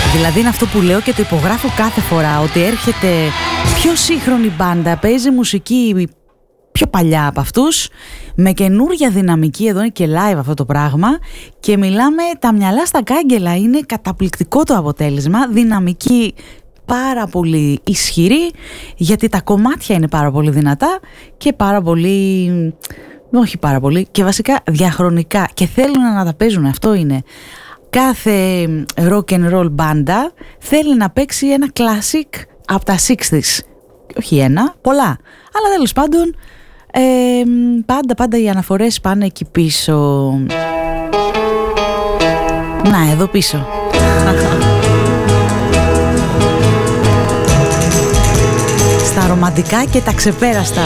Δηλαδή είναι αυτό που λέω και το υπογράφω κάθε φορά, ότι έρχεται πιο σύγχρονη μπάντα, παίζει μουσική πιο παλιά από αυτούς, με καινούρια δυναμική. Εδώ είναι και live αυτό το πράγμα και μιλάμε τα μυαλά στα κάγκελα. Είναι καταπληκτικό το αποτέλεσμα, δυναμική πάρα πολύ ισχυρή, γιατί τα κομμάτια είναι πάρα πολύ δυνατά και πάρα πολύ, όχι πάρα πολύ, και βασικά διαχρονικά και θέλουν να τα παίζουν. Αυτό είναι. Κάθε rock and roll μπάντα θέλει να παίξει ένα classic από τα 60s. Όχι ένα, πολλά. Αλλά τέλος πάντων πάντα οι αναφορές πάνε εκεί πίσω. Να, εδώ πίσω. Στα ρομαντικά και τα ξεπέραστα.